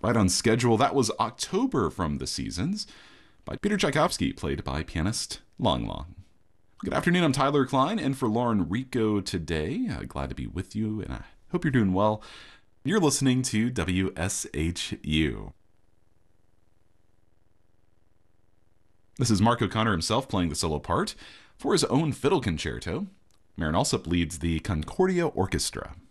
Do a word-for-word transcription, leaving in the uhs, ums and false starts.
Right on schedule, that was October from the Seasons by Peter Tchaikovsky, played by pianist Lang Lang. Good afternoon, I'm Tyler Klein, and for Lauren Rico today. Uh, glad to be with you, and I hope you're doing well. You're listening to W S H U. This is Mark O'Connor himself playing the solo part for his own fiddle concerto. Marin Alsop leads the Concordia Orchestra.